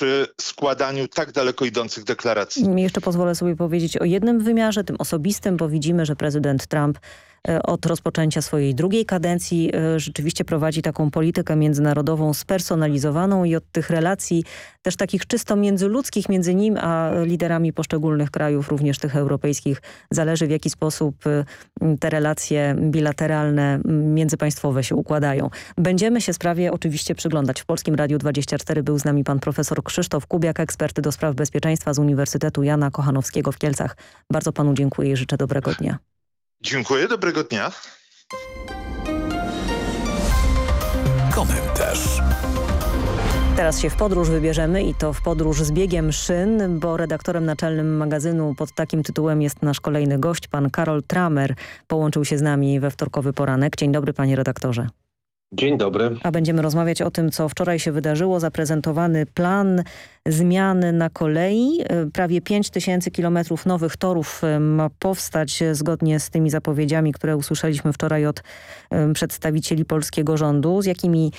przy składaniu tak daleko idących deklaracji. Jeszcze pozwolę sobie powiedzieć o jednym wymiarze, tym osobistym, bo widzimy, że prezydent Trump od rozpoczęcia swojej drugiej kadencji rzeczywiście prowadzi taką politykę międzynarodową spersonalizowaną i od tych relacji też takich czysto międzyludzkich między nim a liderami poszczególnych krajów, również tych europejskich, zależy, w jaki sposób te relacje bilateralne, międzypaństwowe się układają. Będziemy się sprawie oczywiście przyglądać. W Polskim Radiu 24 był z nami pan profesor Krzysztof Kubiak, ekspert do spraw bezpieczeństwa z Uniwersytetu Jana Kochanowskiego w Kielcach. Bardzo panu dziękuję i życzę dobrego dnia. Dziękuję, dobrego dnia. Komentarz. Teraz się w podróż wybierzemy i to w podróż z biegiem szyn, bo redaktorem naczelnym magazynu pod takim tytułem jest nasz kolejny gość, pan Karol Tramer. Połączył się z nami we wtorkowy poranek. Dzień dobry, panie redaktorze. Dzień dobry. A będziemy rozmawiać o tym, co wczoraj się wydarzyło. Zaprezentowany plan zmiany na kolei. Prawie 5000 kilometrów nowych torów ma powstać zgodnie z tymi zapowiedziami, które usłyszeliśmy wczoraj od przedstawicieli polskiego rządu. Z jakimi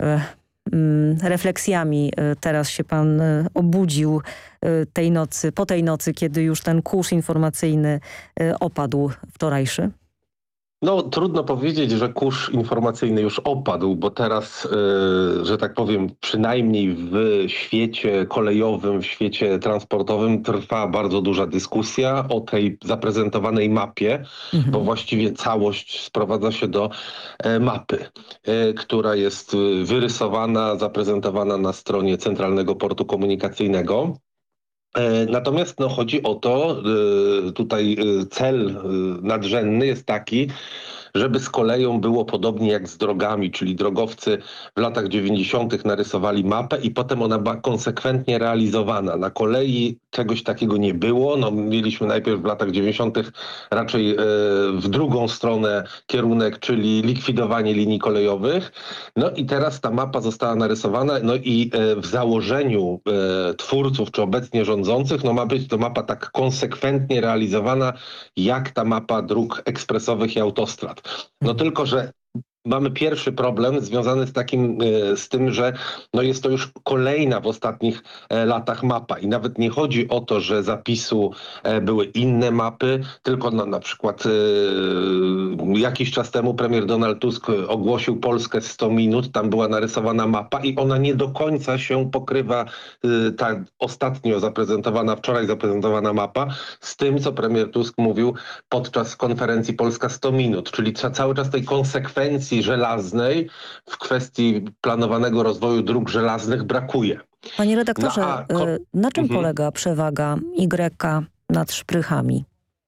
refleksjami teraz się pan obudził po tej nocy, kiedy już ten kurz informacyjny opadł wczorajszy? No trudno powiedzieć, że kurz informacyjny już opadł, bo teraz, że tak powiem, przynajmniej w świecie kolejowym, w świecie transportowym trwa bardzo duża dyskusja o tej zaprezentowanej mapie, bo właściwie całość sprowadza się do mapy, która jest wyrysowana, zaprezentowana na stronie Centralnego Portu Komunikacyjnego. Natomiast chodzi o to, tutaj cel nadrzędny jest taki, żeby z koleją było podobnie jak z drogami, czyli drogowcy w latach 90. narysowali mapę i potem ona była konsekwentnie realizowana. Na kolei czegoś takiego nie było. Mieliśmy najpierw w latach 90. raczej w drugą stronę kierunek, czyli likwidowanie linii kolejowych. I teraz ta mapa została narysowana, i w założeniu twórców czy obecnie rządzących ma być to mapa tak konsekwentnie realizowana jak ta mapa dróg ekspresowych i autostrad. Tylko że mamy pierwszy problem związany z tym, że jest to już kolejna w ostatnich latach mapa i nawet nie chodzi o to, że zapisu były inne mapy, tylko na przykład jakiś czas temu premier Donald Tusk ogłosił Polskę 100 minut, tam była narysowana mapa i ona nie do końca się pokrywa, ta ostatnio wczoraj zaprezentowana mapa z tym, co premier Tusk mówił podczas konferencji Polska 100 minut, czyli cały czas tej konsekwencji żelaznej w kwestii planowanego rozwoju dróg żelaznych brakuje. Panie redaktorze, na czym polega przewaga Y nad szprychami?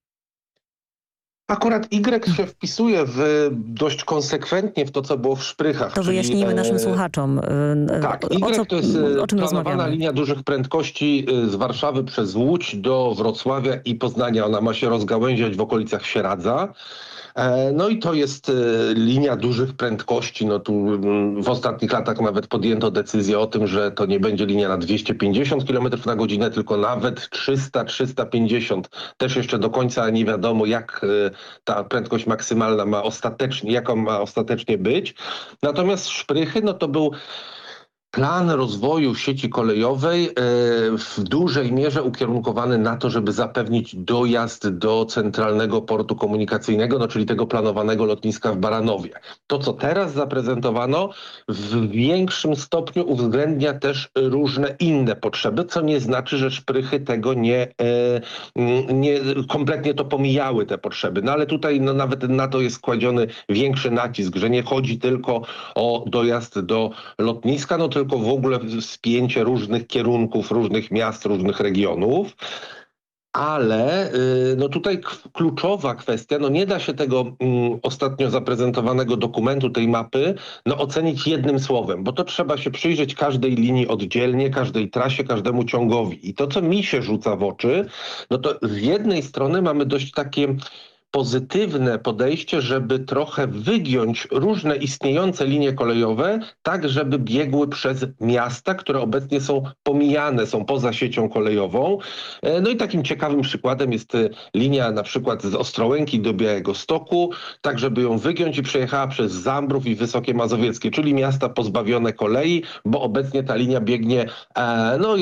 Akurat Y się wpisuje dość konsekwentnie w to, co było w szprychach. To wyjaśnijmy naszym słuchaczom. Tak, Y to jest planowana linia dużych prędkości z Warszawy przez Łódź do Wrocławia i Poznania. Ona ma się rozgałęziać w okolicach Sieradza. I to jest linia dużych prędkości. Tu w ostatnich latach nawet podjęto decyzję o tym, że to nie będzie linia na 250 km na godzinę, tylko nawet 300-350. Też jeszcze do końca nie wiadomo, jak ta prędkość maksymalna jaką ma ostatecznie być. Natomiast szprychy, to był plan rozwoju sieci kolejowej w dużej mierze ukierunkowany na to, żeby zapewnić dojazd do Centralnego Portu Komunikacyjnego, czyli tego planowanego lotniska w Baranowie. To, co teraz zaprezentowano, w większym stopniu uwzględnia też różne inne potrzeby, co nie znaczy, że szprychy tego nie kompletnie to pomijały te potrzeby. Ale tutaj nawet na to jest kładziony większy nacisk, że nie chodzi tylko o dojazd do lotniska, tylko w ogóle spięcie różnych kierunków, różnych miast, różnych regionów. Ale tutaj kluczowa kwestia, nie da się tego ostatnio zaprezentowanego dokumentu, tej mapy, ocenić jednym słowem, bo to trzeba się przyjrzeć każdej linii oddzielnie, każdej trasie, każdemu ciągowi. I to, co mi się rzuca w oczy, to z jednej strony mamy dość takie pozytywne podejście, żeby trochę wygiąć różne istniejące linie kolejowe, tak żeby biegły przez miasta, które obecnie są pomijane, są poza siecią kolejową. I takim ciekawym przykładem jest linia na przykład z Ostrołęki do Białegostoku, tak żeby ją wygiąć i przejechała przez Zambrów i Wysokie Mazowieckie, czyli miasta pozbawione kolei, bo obecnie ta linia biegnie